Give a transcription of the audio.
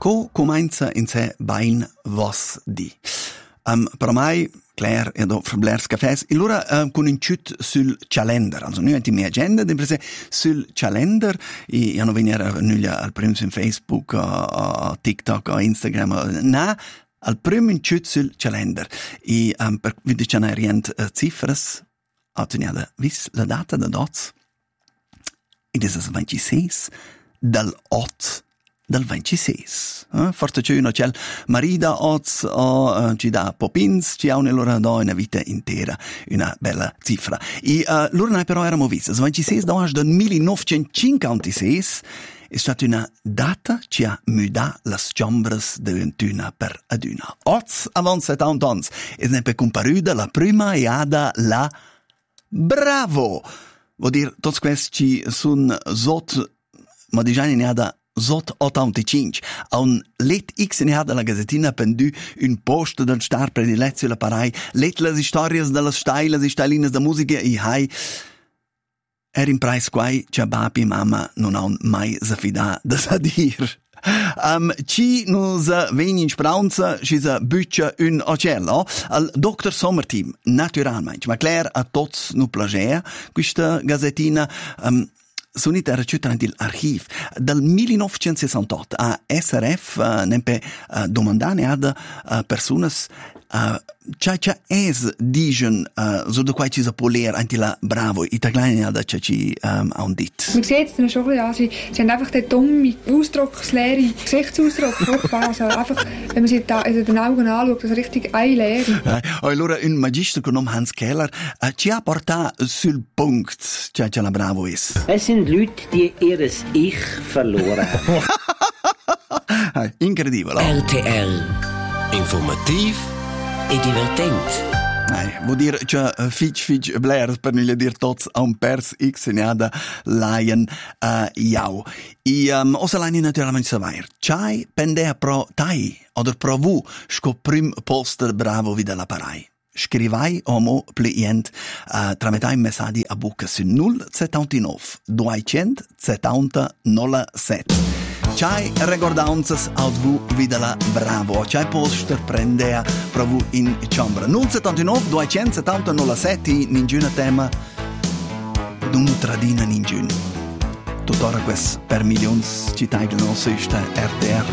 comincia in sé bain vos di. Per mai, Claire e do Blairs Cafés, e allora con un ciut sul calendar, also noi abbiamo mia agenda, sempre sul calendar, e hanno venire al primo su Facebook, a TikTok, a Instagram, al primo ciut sul calendar. E per vi diciamo cifras, otteniada vis la data da dots, ed è il 26 dal 8 del 26. Forse c'è uno c'è marida oz o ci dà popins, ci ha un'ora da una vita intera, una bella cifra. E l'ora però eravamo visti, il 26 del 1956 è stata una data che ha mudato le chambres d'una per aduna. Oz avant 70 anni è sempre comparuta la prima eada la Bravo! Vuol dire, tutti questi sono sotto, ma diciamo ne ha da sotto 85. A un let X ne ha dalla Gazettina pendu un post del star prediletto la parai, let le storie delle stelle, le stelline da musica e hai in price quai che papi e mamma non hanno mai zaffida da sa dir. Ci nos veni in spranza, ci sa butcha un ocello, al Dr. Sommerteam, naturalmente, ma Claire a tots nu plagea, questa gazettina, sunita recitante l'archiv. Dal 1968 a SRF nempe domandane ad personas c'è digen so da quai ci sa poler anti la Bravo italiana da ci un dit. Man sieht es dann schon ein bisschen an, sie haben einfach den dummen, ausdrucksleeren Gesichtsausdruck. Also einfach, wenn man sie da in den Augen anschaut, das ist richtig einleeren. Allora un magister con Hans Keller ci ha portato sul punkt c'è la Bravo is. Es sind Leute, die ihres Ich verloren haben. Incredibile. RTL. Informativ e divertente. Vuol dire che Fitch Blair per non dire tots a un pers X ne ha da Lion Jau. E osa Lion naturalmente savoir. C'hai pendea pro tai oder pro vu scoprim poster bravo vida la parai. Scrivai omo plient trametai messaggi a buca su 079 270 07. C'hai recordanzas ad vu vida la Bravo. C'hai poster prendea provu in chambra. 079 270 07 ninjuna tema d'un tradina ninjun. Tuttora quest per milions città del nostro RTR